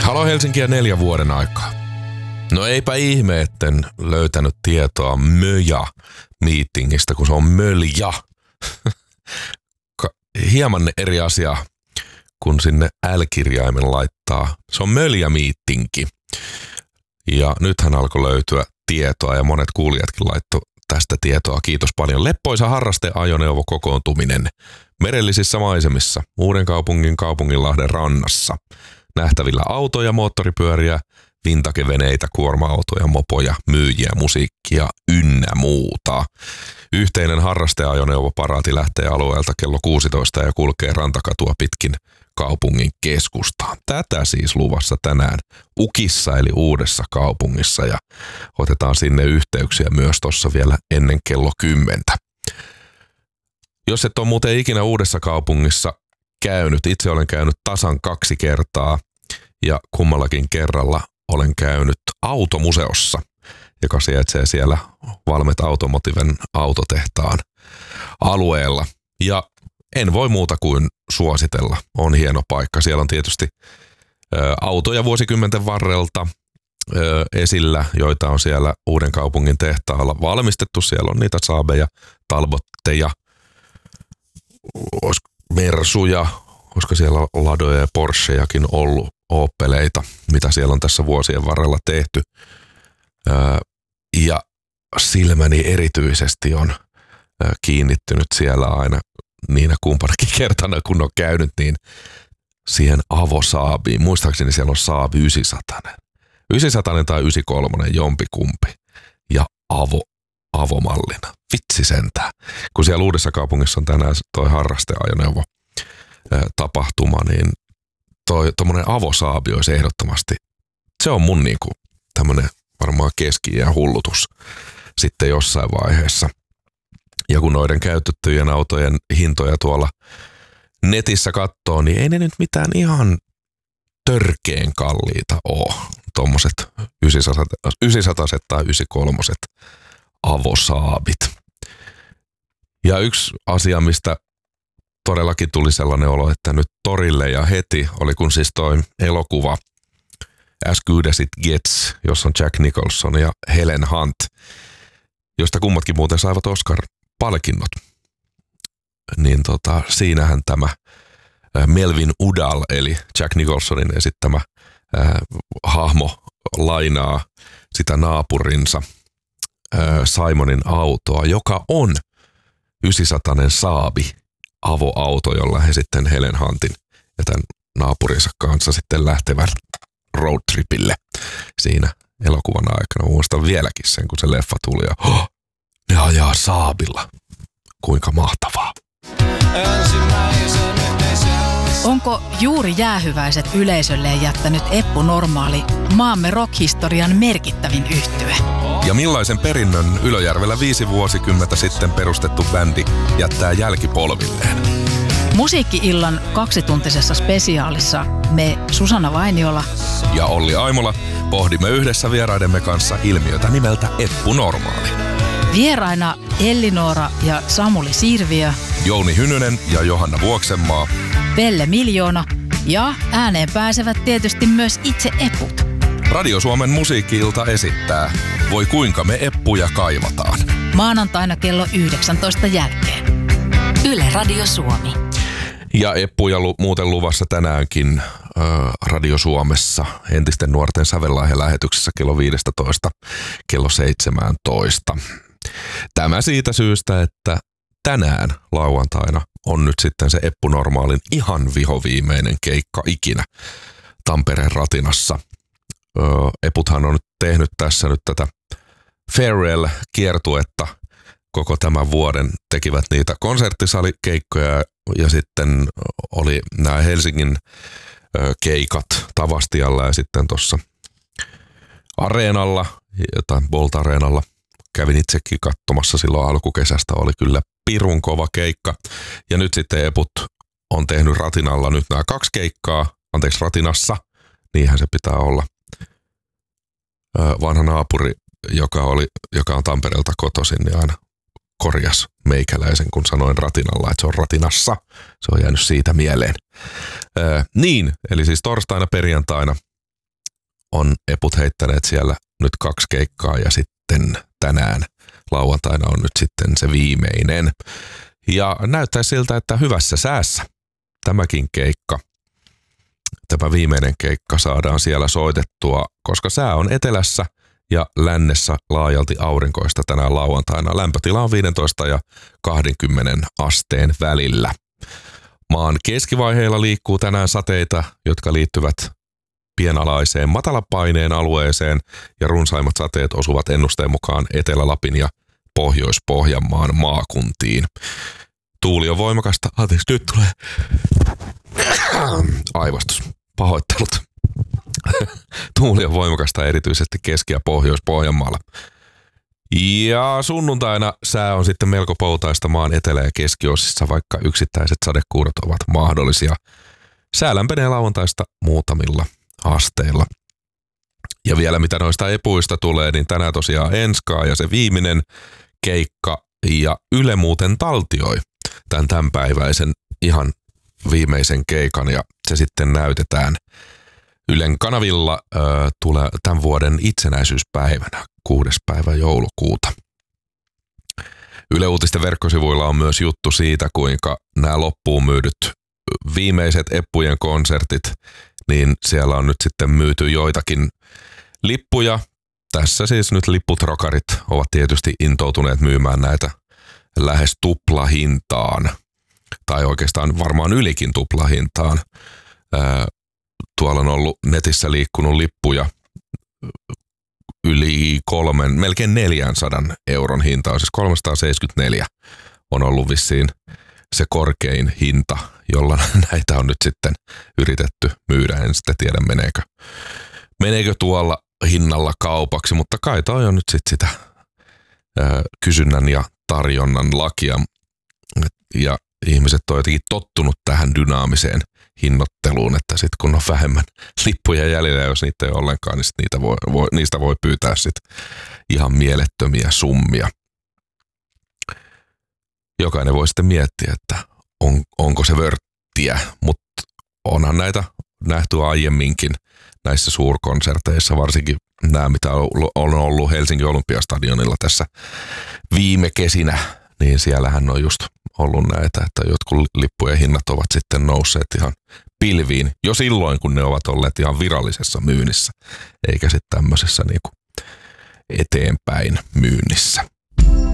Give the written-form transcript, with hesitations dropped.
Halo Helsinkiä 4 vuoden aikaa. No eipä ihme, etten löytänyt tietoa Möja-miitingistä, kun se on Mölja. Hieman eri asia, kun sinne L-kirjaimen laittaa. Se on Mölja-miitinki. Ja nythän alkoi löytyä tietoa ja monet kuulijatkin laittoi tästä tietoa. Kiitos paljon. Leppoisa harrasteajoneuvo kokoontuminen merellisissä maisemissa Uudenkaupungin Kaupunginlahden rannassa. Nähtävillä autoja, moottoripyöriä, vintageveneitä, kuorma-autoja, mopoja, myyjiä, musiikkia ynnä muuta. Yhteinen harrasteajoneuvo-paraati lähtee alueelta kello 16 ja kulkee Rantakatua pitkin kaupungin keskustaan. Tätä siis luvassa tänään Ukissa eli Uudessa kaupungissa ja otetaan sinne yhteyksiä myös tuossa vielä ennen kello 10. Jos et ole muuten ikinä Uudessa kaupungissa käynyt, itse olen käynyt tasan 2 kertaa ja kummallakin kerralla olen käynyt automuseossa, joka sijaitsee siellä Valmet Automotiven autotehtaan alueella. Ja en voi muuta kuin suositella. On hieno paikka. Siellä on tietysti autoja vuosikymmenten varrelta esillä, joita on siellä Uudenkaupungin tehtaalla valmistettu. Siellä on niitä Saabeja, Talbotteja, Mersuja, koska siellä on Ladoja ja Porschejakin ollut, Opeleita, mitä siellä on tässä vuosien varrella tehty. Ja silmäni erityisesti on kiinnittynyt siellä aina niinä kumpanakin kertana, kun on käynyt, niin siihen Avo-Saabiin. Muistaakseni siellä on Saab 900. 900 tai 93, jompikumpi. Ja Avomallina. Vitsi sentään. Kun siellä Uudessa kaupungissa on tänään toi harrasteajoneuvo tapahtuma, niin tommonen Avo-Saabi olisi ehdottomasti, se on mun niinku tämmönen varmaan keski-iän hullutus sitten jossain vaiheessa. Ja kun noiden käytettyjen autojen hintoja tuolla netissä katsoo, niin ei ne nyt mitään ihan törkeen kalliita oo. Tommoset 900 tai 93 Avo-Saabit. Ja yksi asia, mistä todellakin tuli sellainen olo, että nyt torille ja heti oli kun siis toi elokuva As Good As It Gets, jossa on Jack Nicholson ja Helen Hunt, josta kummatkin muuten saivat Oscar-palkinnot. Niin siinähän tämä Melvin Udall, eli Jack Nicholsonin esittämä hahmo lainaa sitä naapurinsa Simonin autoa, joka on 900 Saabi avoauto, jolla he sitten Helen Huntin ja tämän naapurinsa kanssa sitten lähtevät roadtripille siinä elokuvan aikana. Muistan vieläkin sen, kun se leffa tuli ja ne ajaa Saabilla. Kuinka mahtavaa. Onko juuri jäähyväiset yleisölleen jättänyt Eppu Normaali maamme rockhistorian merkittävin yhtye? Ja millaisen perinnön Ylöjärvellä 5 vuosikymmentä sitten perustettu bändi jättää jälkipolvilleen? Musiikki-illan 2-tuntisessa spesiaalissa me Susanna Vainiola ja Olli Aimola pohdimme yhdessä vieraidemme kanssa ilmiötä nimeltä Eppu Normaali. Vieraina Elli-Noora ja Samuli Sirviö, Jouni Hynynen ja Johanna Vuoksenmaa, Pelle Miljoona ja ääneen pääsevät tietysti myös itse eput. Radio Suomen musiikki-ilta esittää Voi kuinka me eppuja kaivataan. Maanantaina kello 19 jälkeen. Yle Radio Suomi. Ja eppuja muuten luvassa tänäänkin Radio Suomessa entisten nuorten sävellaihe-lähetyksessä kello 15, kello 17. Tämä siitä syystä, että tänään lauantaina on nyt sitten se Eppu Normaalin ihan vihoviimeinen keikka ikinä Tampereen Ratinassa. Eputhan on nyt tehnyt tässä nyt tätä Farewell-kiertuetta koko tämän vuoden. Tekivät niitä konserttisalikeikkoja ja sitten oli nämä Helsingin keikat Tavastialla ja sitten tuossa Areenalla, tai Bolt Areenalla. Kävin itsekin katsomassa silloin alkukesästä, oli kyllä pirun kova keikka. Ja nyt sitten Eput on tehnyt Ratinalla nyt nämä 2 keikkaa, Ratinassa, niinhän se pitää olla. Vanha naapuri, joka on Tampereelta kotoisin, niin aina korjas meikäläisen, kun sanoin Ratinalla, että se on Ratinassa. Se on jäänyt siitä mieleen. Niin, eli siis torstaina, perjantaina on eput heittäneet siellä nyt 2 keikkaa ja sitten tänään lauantaina on nyt sitten se viimeinen. Ja näyttää siltä, että hyvässä säässä tämäkin keikka, tämä viimeinen keikka saadaan siellä soitettua, koska sää on etelässä ja lännessä laajalti aurinkoista tänään lauantaina. Lämpötila on 15 ja 20 asteen välillä. Maan keskivaiheilla liikkuu tänään sateita, jotka liittyvät pienalaiseen matalapaineen alueeseen ja runsaimmat sateet osuvat ennusteen mukaan Etelä-Lapin ja Pohjois-Pohjanmaan maakuntiin. Tuuli on voimakasta. Anteeksi, nyt tulee aivastus. Pahoittelut. Tuuli on voimakasta erityisesti Keski- ja Pohjois-Pohjanmaalla. Ja sunnuntaina sää on sitten melko poutaista maan etelä- ja keskiosissa, vaikka yksittäiset sadekuurot ovat mahdollisia. Sää lämpenee lauantaista muutamilla asteilla. Ja vielä mitä noista epuista tulee, niin tänään tosiaan Enskaa ja se viimeinen keikka ja Yle muuten taltioi tämänpäiväisen ihan viimeisen keikan ja se sitten näytetään Ylen kanavilla tulee tämän vuoden itsenäisyyspäivänä 6. päivä joulukuuta. Yle Uutisten verkkosivuilla on myös juttu siitä, kuinka nämä loppuun myydyt viimeiset eppujen konsertit, niin siellä on nyt sitten myyty joitakin lippuja. Tässä siis nyt lipputrokarit ovat tietysti intoutuneet myymään näitä lähes tuplahintaan, tai oikeastaan varmaan ylikin tuplahintaan. Tuolla on ollut netissä liikkunut lippuja yli melkein 400 euron hinta, on siis 374 on ollut vissiin se korkein hinta, jolla näitä on nyt sitten yritetty myydä. En sitten tiedä, meneekö tuolla hinnalla kaupaksi, mutta kai toi on nyt sitten sitä kysynnän ja tarjonnan lakia. Ja ihmiset on jotenkin tottunut tähän dynaamiseen hinnoitteluun, että sitten kun on vähemmän lippuja jäljellä, jos niitä ei ole ollenkaan, niin niistä voi pyytää sitten ihan mielettömiä summia. Jokainen voi sitten miettiä, että onko se vörttiä, mutta onhan näitä nähty aiemminkin näissä suurkonserteissa, varsinkin nämä, mitä on ollut Helsingin Olympiastadionilla tässä viime kesinä, niin siellähän on just ollut näitä, että jotkut lippujen hinnat ovat sitten nousseet ihan pilviin jo silloin, kun ne ovat olleet ihan virallisessa myynnissä, eikä sitten tämmöisessä niinku eteenpäin myynnissä.